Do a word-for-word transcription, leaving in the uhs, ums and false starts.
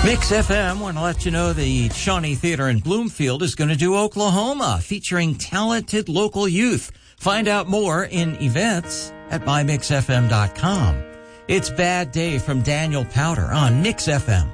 Mix F M want to let you know the Shawnee Theater in Bloomfield is going to do Oklahoma, featuring talented local youth. Find out more in events at my mix f m dot com. It's Bad Day from Daniel Powder on Mix F M.